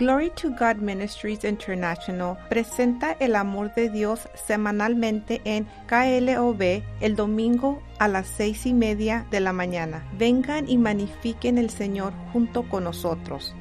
Glory to God Ministries International presenta el amor de Dios semanalmente en KLOB el domingo a las 6:30 de la mañana. Vengan y magnifiquen el Señor junto con nosotros.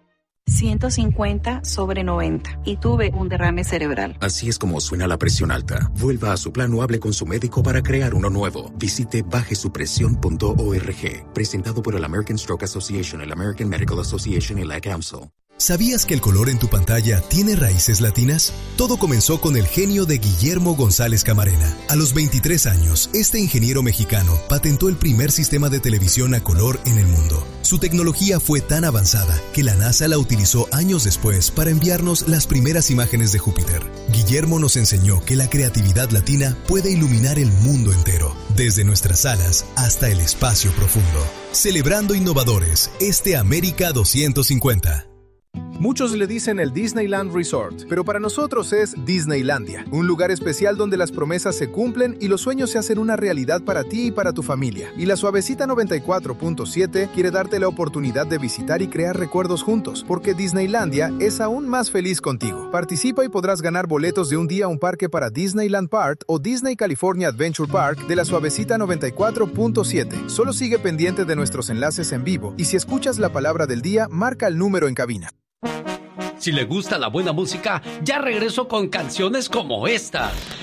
150/90 y tuve un derrame cerebral. Así es como suena la presión alta. Vuelva a su plan o hable con su médico para crear uno nuevo. Visite bajesupresión.org. Presentado por el American Stroke Association, el American Medical Association y la Council. ¿Sabías que el color en tu pantalla tiene raíces latinas? Todo comenzó con el genio de Guillermo González Camarena. A los 23 años, este ingeniero mexicano patentó el primer sistema de televisión a color en el mundo. Su tecnología fue tan avanzada que la NASA la utilizó años después para enviarnos las primeras imágenes de Júpiter. Guillermo nos enseñó que la creatividad latina puede iluminar el mundo entero, desde nuestras salas hasta el espacio profundo. Celebrando innovadores, América 250. Muchos le dicen el Disneyland Resort, pero para nosotros es Disneylandia, un lugar especial donde las promesas se cumplen y los sueños se hacen una realidad para ti y para tu familia. Y la Suavecita 94.7 quiere darte la oportunidad de visitar y crear recuerdos juntos, porque Disneylandia es aún más feliz contigo. Participa y podrás ganar boletos de un día a un parque para Disneyland Park o Disney California Adventure Park de la Suavecita 94.7. Solo sigue pendiente de nuestros enlaces en vivo y si escuchas la palabra del día, marca el número en cabina. Si le gusta la buena música, ya regreso con canciones como esta.